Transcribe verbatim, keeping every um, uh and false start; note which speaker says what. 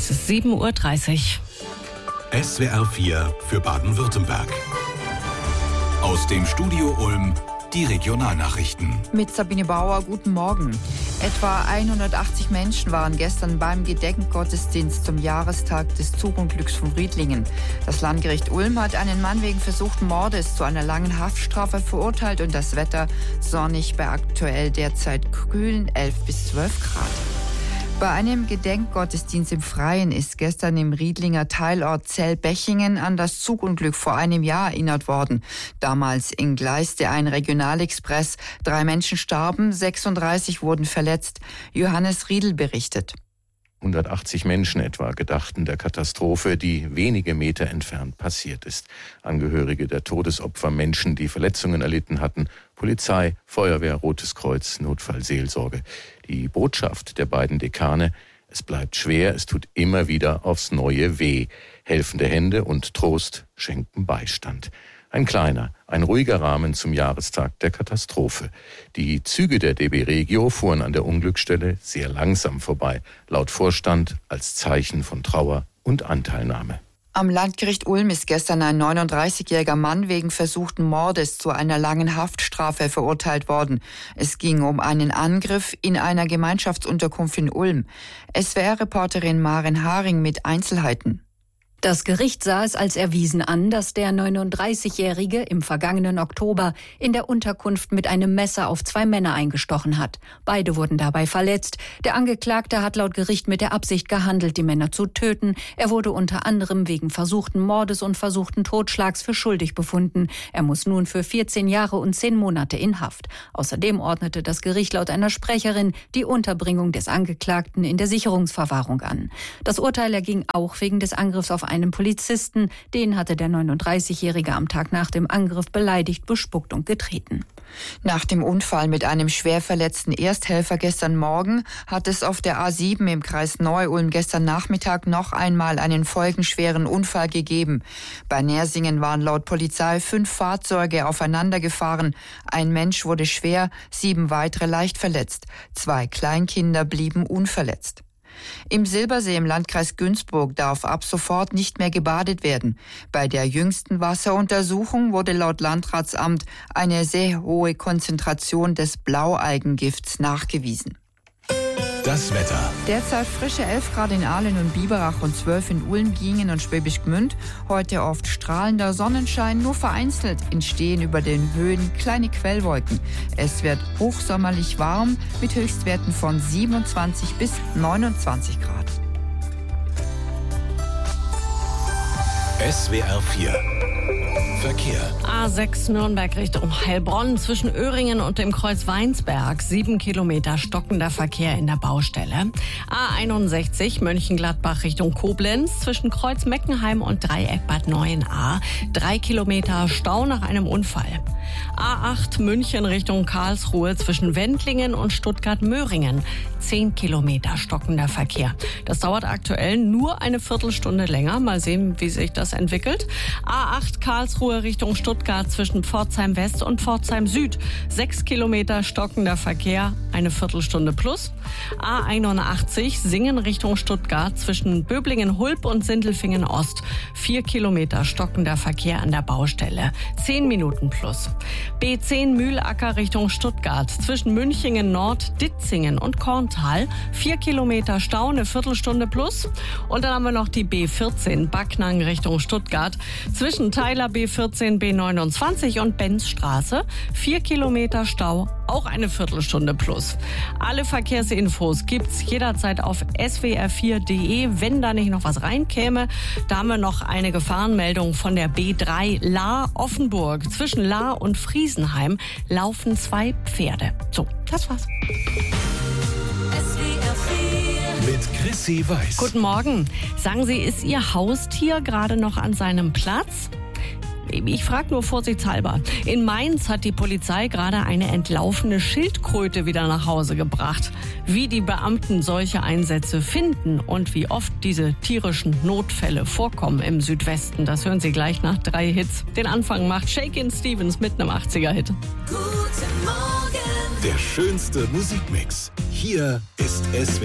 Speaker 1: Es ist sieben Uhr dreißig.
Speaker 2: S W R vier für Baden-Württemberg. Aus dem Studio Ulm die Regionalnachrichten.
Speaker 3: Mit Sabine Bauer, guten Morgen. Etwa hundertachtzig Menschen waren gestern beim Gedenkgottesdienst zum Jahrestag des Zugunglücks von Riedlingen. Das Landgericht Ulm hat einen Mann wegen versuchten Mordes zu einer langen Haftstrafe verurteilt und das Wetter sonnig bei aktuell derzeit kühlen elf bis zwölf Grad. Bei einem Gedenkgottesdienst im Freien ist gestern im Riedlinger Teilort Zellbechingen an das Zugunglück vor einem Jahr erinnert worden. Damals entgleiste ein Regionalexpress. Drei Menschen starben, sechsunddreißig wurden verletzt. Johannes Riedl berichtet.
Speaker 4: hundertachtzig Menschen etwa gedachten der Katastrophe, die wenige Meter entfernt passiert ist. Angehörige der Todesopfer, Menschen, die Verletzungen erlitten hatten, Polizei, Feuerwehr, Rotes Kreuz, Notfallseelsorge. Die Botschaft der beiden Dekane: Es bleibt schwer, es tut immer wieder aufs Neue weh. Helfende Hände und Trost schenken Beistand. Ein kleiner, ein ruhiger Rahmen zum Jahrestag der Katastrophe. Die Züge der D B Regio fuhren an der Unglücksstelle sehr langsam vorbei, laut Vorstand als Zeichen von Trauer und Anteilnahme.
Speaker 3: Am Landgericht Ulm ist gestern ein neununddreißigjähriger Mann wegen versuchten Mordes zu einer langen Haftstrafe verurteilt worden. Es ging um einen Angriff in einer Gemeinschaftsunterkunft in Ulm. S W R-Reporterin Maren Haring mit Einzelheiten.
Speaker 5: Das Gericht sah es als erwiesen an, dass der neununddreißigjährige im vergangenen Oktober in der Unterkunft mit einem Messer auf zwei Männer eingestochen hat. Beide wurden dabei verletzt. Der Angeklagte hat laut Gericht mit der Absicht gehandelt, die Männer zu töten. Er wurde unter anderem wegen versuchten Mordes und versuchten Totschlags für schuldig befunden. Er muss nun für vierzehn Jahre und zehn Monate in Haft. Außerdem ordnete das Gericht laut einer Sprecherin die Unterbringung des Angeklagten in der Sicherungsverwahrung an. Das Urteil erging auch wegen des Angriffs auf einem Polizisten. Den hatte der neununddreißigjährige am Tag nach dem Angriff beleidigt, bespuckt und getreten.
Speaker 3: Nach dem Unfall mit einem schwer verletzten Ersthelfer gestern Morgen hat es auf der A sieben im Kreis Neu-Ulm gestern Nachmittag noch einmal einen folgenschweren Unfall gegeben. Bei Nersingen waren laut Polizei fünf Fahrzeuge aufeinander gefahren. Ein Mensch wurde schwer, sieben weitere leicht verletzt. Zwei Kleinkinder blieben unverletzt. Im Silbersee im Landkreis Günzburg darf ab sofort nicht mehr gebadet werden. Bei der jüngsten Wasseruntersuchung wurde laut Landratsamt eine sehr hohe Konzentration des Blaualgengifts nachgewiesen.
Speaker 2: Das Wetter.
Speaker 3: Derzeit frische elf Grad in Aalen und Biberach und zwölf in Ulm, Giengen und Schwäbisch Gmünd. Heute oft strahlender Sonnenschein, nur vereinzelt entstehen über den Höhen kleine Quellwolken. Es wird hochsommerlich warm mit Höchstwerten von siebenundzwanzig bis neunundzwanzig Grad.
Speaker 2: S W R vier Verkehr.
Speaker 1: A sechs Nürnberg Richtung Heilbronn zwischen Öhringen und dem Kreuz Weinsberg. Sieben Kilometer stockender Verkehr in der Baustelle. A einundsechzig Mönchengladbach Richtung Koblenz zwischen Kreuz Meckenheim und Dreieck Bad Neuenahr. Drei Kilometer Stau nach einem Unfall. A acht München Richtung Karlsruhe zwischen Wendlingen und Stuttgart-Möhringen. Zehn Kilometer stockender Verkehr. Das dauert aktuell nur eine Viertelstunde länger. Mal sehen, wie sich das entwickelt. A acht Karlsruhe Richtung Stuttgart zwischen Pforzheim West und Pforzheim Süd. Sechs Kilometer stockender Verkehr, eine Viertelstunde plus. A einundachtzig Singen Richtung Stuttgart zwischen Böblingen-Hulb und Sindelfingen Ost. Vier Kilometer stockender Verkehr an der Baustelle. Zehn Minuten plus. B zehn Mühlacker Richtung Stuttgart zwischen Münchingen Nord, Ditzingen und Korntal. Vier Kilometer Stau, eine Viertelstunde plus. Und dann haben wir noch die B vierzehn Backnang Richtung Stuttgart zwischen Theiler B vierzehn, B neunundzwanzig und Benzstraße. Vier Kilometer Stau, auch eine Viertelstunde plus. Alle Verkehrsinfos gibt's jederzeit auf S W R vier Punkt de. Wenn da nicht noch was reinkäme, da haben wir noch eine Gefahrenmeldung von der B drei Lahr-Offenburg. Zwischen Lahr und Friesenheim laufen zwei Pferde. So, das war's.
Speaker 2: S W R vier mit Chrissy Weiß.
Speaker 1: Guten Morgen. Sagen Sie, ist Ihr Haustier gerade noch an seinem Platz? Ich frage nur vorsichtshalber. In Mainz hat die Polizei gerade eine entlaufene Schildkröte wieder nach Hause gebracht. Wie die Beamten solche Einsätze finden und wie oft diese tierischen Notfälle vorkommen im Südwesten, das hören Sie gleich nach drei Hits. Den Anfang macht Shakin' Stevens mit einem achtziger-Hit.
Speaker 2: Guten Morgen. Der schönste Musikmix. Hier ist S W R